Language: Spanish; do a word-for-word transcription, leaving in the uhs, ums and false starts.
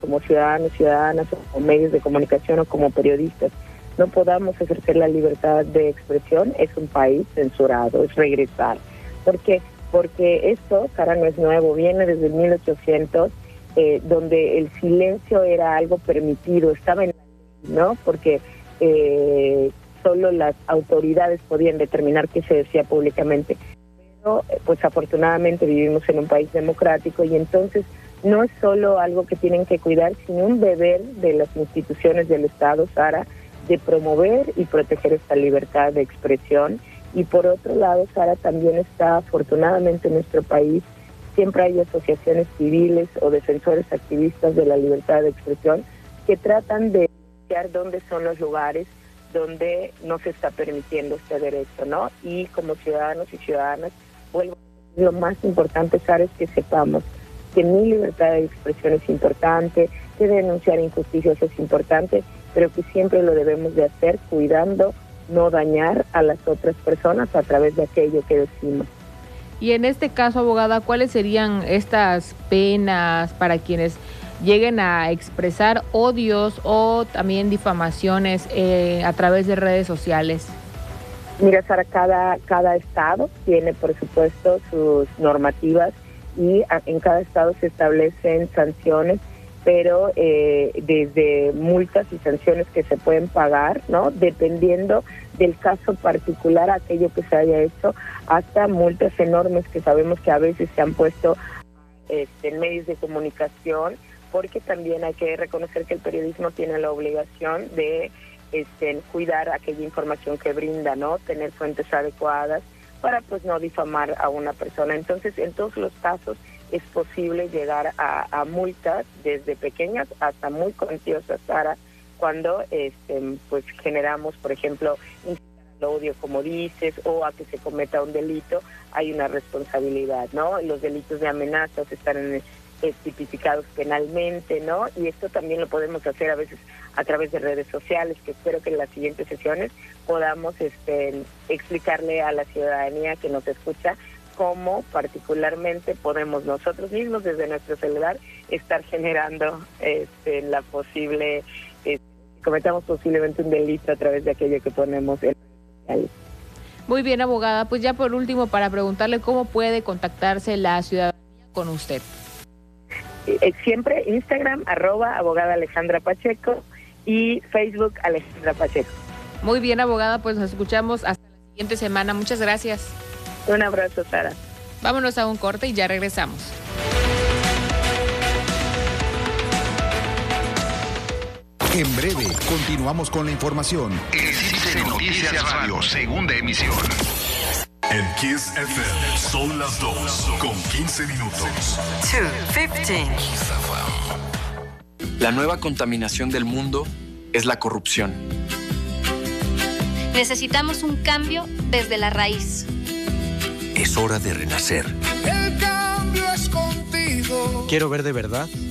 como ciudadanos, ciudadanas, o como medios de comunicación o como periodistas, no podamos ejercer la libertad de expresión, es un país censurado, es regresar. ¿Por qué? Porque esto, Sara, no es nuevo, viene desde mil ochocientos, eh, donde el silencio era algo permitido, estaba en la ley, ¿no? Porque eh, solo las autoridades podían determinar qué se decía públicamente. Pero, pues afortunadamente vivimos en un país democrático y entonces no es solo algo que tienen que cuidar, sino un deber de las instituciones del Estado, Sara, de promover y proteger esta libertad de expresión. Y por otro lado, Sara, también está afortunadamente en nuestro país, siempre hay asociaciones civiles o defensores activistas de la libertad de expresión que tratan de identificar dónde son los lugares donde no se está permitiendo este derecho, ¿no? Y como ciudadanos y ciudadanas, vuelvo, lo más importante, Sara, es que sepamos que mi libertad de expresión es importante, que denunciar injusticias es importante, pero que siempre lo debemos de hacer cuidando no dañar a las otras personas a través de aquello que decimos. Y en este caso, abogada, ¿cuáles serían estas penas para quienes lleguen a expresar odios o también difamaciones eh, a través de redes sociales? Mira, Sara, cada, cada estado tiene, por supuesto, sus normativas y en cada estado se establecen sanciones, pero eh, desde multas y sanciones que se pueden pagar, ¿no? Dependiendo del caso particular, aquello que se haya hecho, hasta multas enormes que sabemos que a veces se han puesto este, en medios de comunicación, porque también hay que reconocer que el periodismo tiene la obligación de este, cuidar aquella información que brinda, ¿no? Tener fuentes adecuadas para pues no difamar a una persona. Entonces, en todos los casos es posible llegar a, a multas desde pequeñas hasta muy cuantiosas, Sara, cuando este, pues generamos, por ejemplo, incitar al odio, como dices, o a que se cometa un delito, hay una responsabilidad, ¿no? Los delitos de amenazas están en el, eh, tipificados penalmente, ¿no? Y esto también lo podemos hacer a veces a través de redes sociales, que espero que en las siguientes sesiones podamos este, explicarle a la ciudadanía que nos escucha cómo particularmente podemos nosotros mismos desde nuestro celular estar generando este, la posible, eh, cometamos posiblemente un delito a través de aquello que ponemos en redes sociales. Muy bien, abogada, pues ya por último para preguntarle cómo puede contactarse la ciudadanía con usted. Eh, siempre Instagram, arroba abogada Alejandra Pacheco y Facebook Alejandra Pacheco. Muy bien, abogada, pues nos escuchamos hasta la siguiente semana. Muchas gracias. Un abrazo, Sara. Vámonos a un corte y ya regresamos. En breve, continuamos con la información. Existe Noticias Radio, segunda emisión. En Kiss F M son las dos con quince minutos. dos quince. La nueva contaminación del mundo es la corrupción. Necesitamos un cambio desde la raíz. Es hora de renacer. El cambio es contigo. Quiero ver de verdad